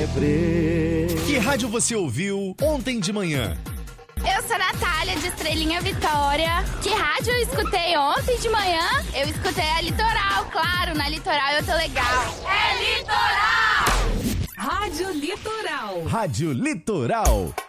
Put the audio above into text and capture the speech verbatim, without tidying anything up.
sempre. Que rádio você ouviu ontem de manhã? Eu sou a Natália, de Estrelinha Vitória. Que rádio eu escutei ontem de manhã? Eu escutei a Litoral, claro, na Litoral eu tô legal. É Litoral! Rádio Litoral. Rádio Litoral.